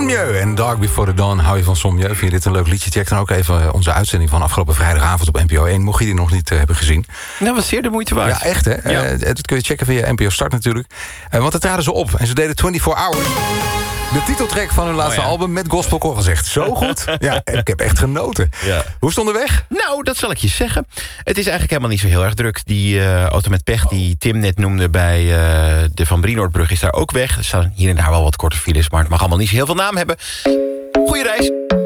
Sommieu en Dark Before the Dawn. Hou je van Sommieu? Vind je dit een leuk liedje? Check dan ook even onze uitzending van afgelopen vrijdagavond op NPO 1. Mocht je die nog niet hebben gezien. Dat was zeer de moeite waard. Ja, echt hè? Ja. Dat kun je checken via NPO Start natuurlijk. Want daar traden ze op en ze deden 24 Hours. De titeltrack van hun laatste album met gospelkoor was echt zo goed. Ja, ik heb echt genoten. Ja. Hoe is het onderweg? Nou, dat zal ik je zeggen. Het is eigenlijk helemaal niet zo heel erg druk. Die auto met pech die Tim net noemde bij de Van Brienoordbrug is daar ook weg. Er staan hier en daar wel wat korte files, maar het mag allemaal niet zo heel veel naam hebben. Goeie reis.